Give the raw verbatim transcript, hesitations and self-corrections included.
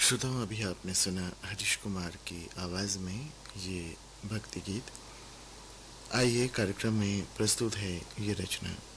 श्रोताओं, अभी आपने सुना हरीश कुमार की आवाज़ में ये भक्ति गीत। आइए कार्यक्रम में प्रस्तुत है ये रचना।